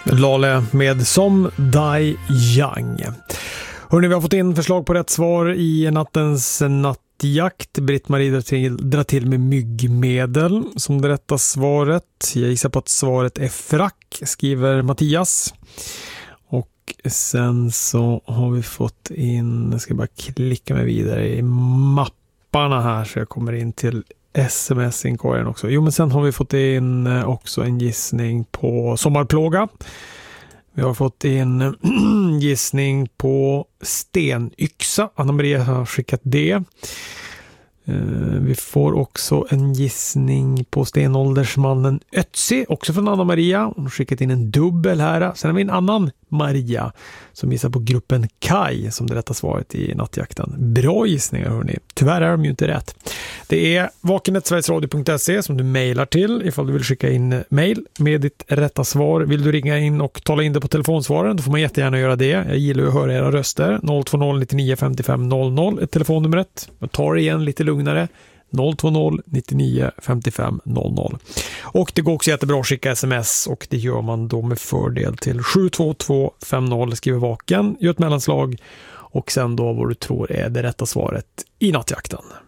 Lale med Som Die Young. Hörrni, vi har fått in förslag på rätt svar i nattens nattjakt. Britt-Marie drar till med myggmedel som det rätta svaret. Jag gissar på att svaret är frack, skriver Mattias. Och sen så har vi fått in, jag ska bara klicka mig vidare i mapparna här så jag kommer in till sms-inkorgen också. Jo, men sen har vi fått in också en gissning på sommarplåga. Vi har fått in gissning på stenyxa. Anna-Maria har skickat det. Vi får också en gissning på stenåldersmannen Ötzi, också från Anna-Maria. Hon har skickat in en dubbel här. Sen har vi en annan Maria som gissar på gruppen Kai som det rätta svaret i nattjakten. Bra gissningar, hörni. Tyvärr är de ju inte rätt. Det är vaken@sverigesradio.se som du mejlar till ifall du vill skicka in mejl med ditt rätta svar. Vill du ringa in och tala in det på telefonsvaren, då får man jättegärna göra det. Jag gillar att höra era röster. 020 99 55 00 är telefonnumret. Jag tar igen lite lugnare. 020 99 55 00. Och det går också jättebra att skicka sms och det gör man då med fördel till 72250, skriver vaken, gör ett mellanslag och sen då vad du tror är det rätta svaret i nattjakten.